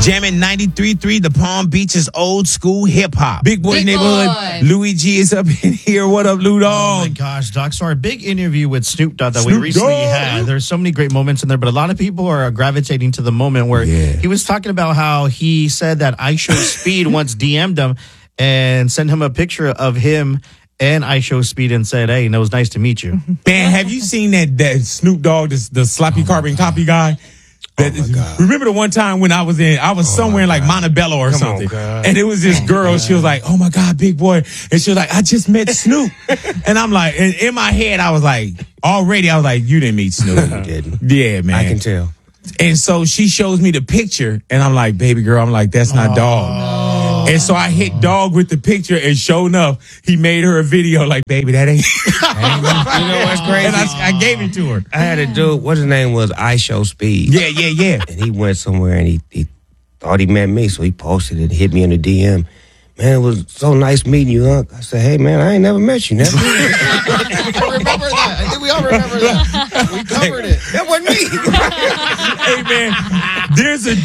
Jamming 93.3, the Palm Beaches old school hip hop. Big Boy Big Neighborhood. Boy. Louis G is up in here. What up, Lou Oh my Dog? gosh, Doc. So our big interview with Snoop Dogg that Snoop we recently Dogg. had. There's so many great moments in there, but a lot of people are gravitating to the moment where he was talking about how he said that I Show Speed once DM'd him and sent him a picture of him and I Show Speed and said, "Hey, it was nice to meet you." Man, have you seen that Snoop Dogg, the sloppy carbon copy guy? Remember the one time when I was somewhere in like Montebello or something, and it was this girl. She was like, "Oh my God, Big Boy," and she was like, "I just met Snoop," and I'm like, and in my head, I was like, "You didn't meet Snoop." You didn't. Yeah, man, I can tell. And so she shows me the picture, and I'm like, "Baby girl," I'm like, "That's not Dog." And so I hit Dog with the picture, and sure enough, he made her a video like, "Baby, that ain't." You know what's crazy? And I gave it to her. I had a dude, what his name was, I Show Speed. Yeah. And he went somewhere and he thought he met me, so he posted it, hit me in the DM. Man, it was so nice meeting you, Unc. I said, hey, man, I ain't never met you. Never. I remember that. I think we all remember that. We covered it. That wasn't me. Hey, man, there's a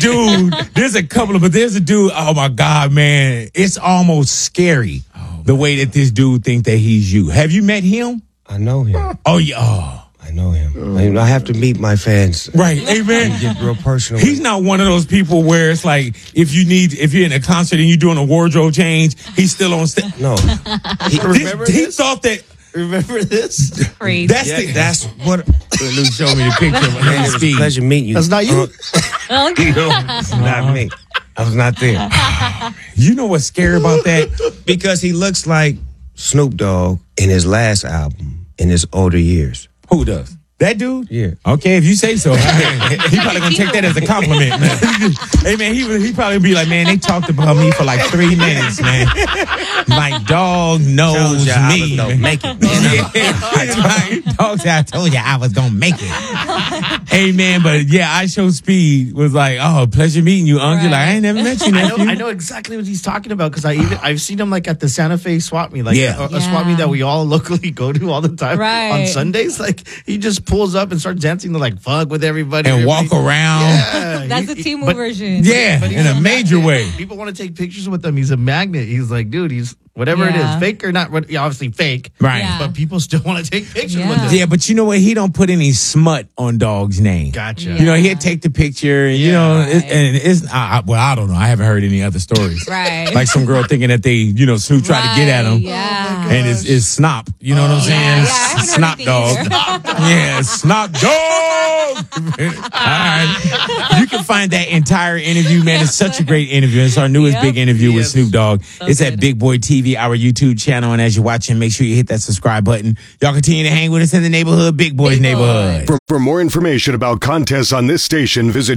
dude, oh, my God, man. It's almost scary the way that this dude think that he's you. Have you met him? I know him. Oh, yeah. Oh. I know him. I have to meet my fans. Right. Hey, man. Get real personal. He's not one of those people where it's like, if you're in a concert and you're doing a wardrobe change, he's still on stage. No. He thought that. Remember this? Crazy. That's what. Lou showed me the picture of Man, it was a Speed. pleasure meeting you. That's not you? No, it's not me. I was not there. You know what's scary about that? Because he looks like Snoop Dogg in his last album in his older years. Who does? That dude? Yeah. Okay, if you say so. He probably gonna take that as a compliment, man. Hey, man, he probably be like, man, they talked about me for like 3 minutes, man. My dog knows me. I was gonna make it, man. Dog said, I told you I was gonna make it. Hey, man, but yeah, I Show Speed was like, oh, pleasure meeting you, Uncle. Like, I ain't never met you, nephew. I know exactly what he's talking about because I've seen him like at the Santa Fe swap meet, like a swap meet that we all locally go to all the time on Sundays. Like he just pulls up and starts dancing to like fuck with everybody and walk around. Yeah, That's the Temu version. Yeah, but in a major way. People want to take pictures with him. He's a magnet. He's like, dude, he's whatever it is, fake or not. Obviously fake, right? Yeah. But people still want to take pictures with him. Yeah, but you know what? He don't put any smut on Dog's name. Gotcha. You know, he'll take the picture, and you know, I don't know. I haven't heard any other stories. Right. Like some girl thinking that they, Snoop tried to get at him. Yeah. And it's Snop. You know what I'm saying? Snop Dog. Yeah, Snop Dog. All right. You can find that entire interview, man. It's such a great interview. It's our newest big interview with Snoop Dogg. It's at Big Boy TV, our YouTube channel. And as you're watching, make sure you hit that subscribe button. Y'all continue to hang with us in the neighborhood, Big Boy's neighborhood. For more information about contests on this station, visit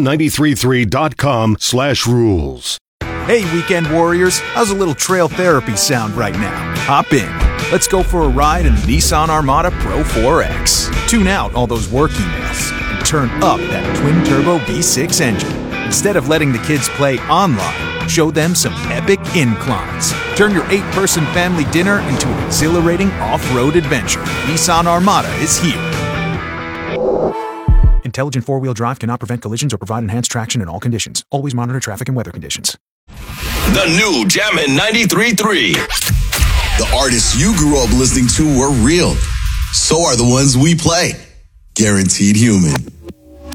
jammin933.com/rules. Hey, weekend warriors, how's a little trail therapy sound right now? Hop in. Let's go for a ride in the Nissan Armada Pro 4X. Tune out all those work emails and turn up that twin-turbo V6 engine. Instead of letting the kids play online, show them some epic inclines. Turn your 8-person family dinner into an exhilarating off-road adventure. Nissan Armada is here. Intelligent four-wheel drive cannot prevent collisions or provide enhanced traction in all conditions. Always monitor traffic and weather conditions. The new Jammin' 93.3. The artists you grew up listening to were real. So are the ones we play. Guaranteed Human.